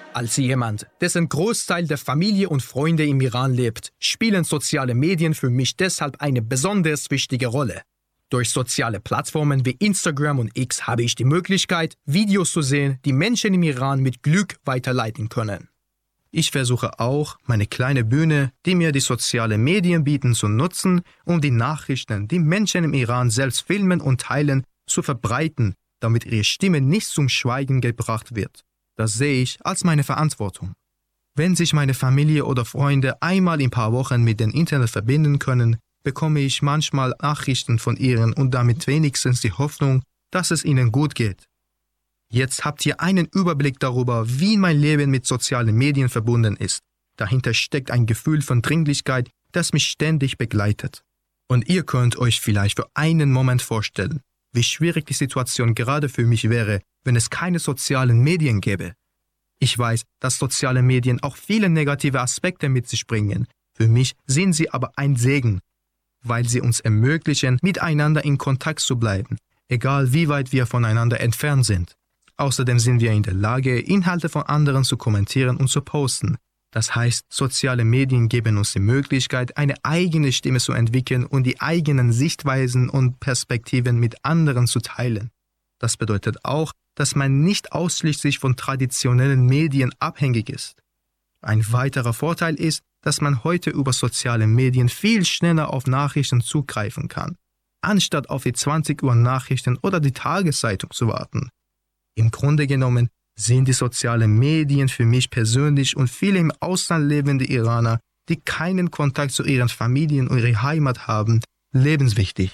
Als jemand, dessen Großteil der Familie und Freunde im Iran lebt, spielen soziale Medien für mich deshalb eine besonders wichtige Rolle. Durch soziale Plattformen wie Instagram und X habe ich die Möglichkeit, Videos zu sehen, die Menschen im Iran mit Glück weiterleiten können. Ich versuche auch, meine kleine Bühne, die mir die sozialen Medien bieten, zu nutzen, um die Nachrichten, die Menschen im Iran selbst filmen und teilen, zu verbreiten, damit ihre Stimme nicht zum Schweigen gebracht wird. Das sehe ich als meine Verantwortung. Wenn sich meine Familie oder Freunde einmal in ein paar Wochen mit dem Internet verbinden können, bekomme ich manchmal Nachrichten von ihnen und damit wenigstens die Hoffnung, dass es ihnen gut geht. Jetzt habt ihr einen Überblick darüber, wie mein Leben mit sozialen Medien verbunden ist. Dahinter steckt ein Gefühl von Dringlichkeit, das mich ständig begleitet. Und ihr könnt euch vielleicht für einen Moment vorstellen, wie schwierig die Situation gerade für mich wäre, wenn es keine sozialen Medien gäbe. Ich weiß, dass soziale Medien auch viele negative Aspekte mit sich bringen. Für mich sind sie aber ein Segen, weil sie uns ermöglichen, miteinander in Kontakt zu bleiben, egal wie weit wir voneinander entfernt sind. Außerdem sind wir in der Lage, Inhalte von anderen zu kommentieren und zu posten. Das heißt, soziale Medien geben uns die Möglichkeit, eine eigene Stimme zu entwickeln und die eigenen Sichtweisen und Perspektiven mit anderen zu teilen. Das bedeutet auch, dass man nicht ausschließlich von traditionellen Medien abhängig ist. Ein weiterer Vorteil ist, dass man heute über soziale Medien viel schneller auf Nachrichten zugreifen kann, anstatt auf die 20 Uhr Nachrichten oder die Tageszeitung zu warten. Im Grunde genommen sind die sozialen Medien für mich persönlich und viele im Ausland lebende Iraner, die keinen Kontakt zu ihren Familien und ihrer Heimat haben, lebenswichtig.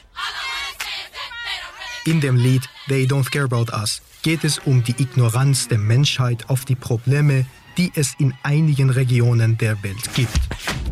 In dem Lied They Don't Care About Us geht es um die Ignoranz der Menschheit auf die Probleme, die es in einigen Regionen der Welt gibt.